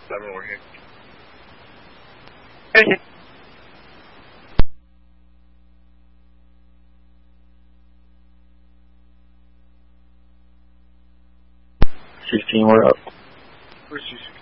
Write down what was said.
7 working. Okay. 16, we're up. Where's 16?